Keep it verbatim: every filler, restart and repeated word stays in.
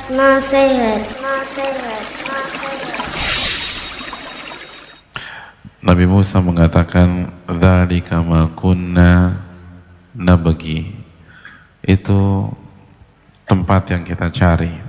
nasihat. Nabi Musa mengatakan dzalika ma kunna nabghi, itu tempat yang kita cari.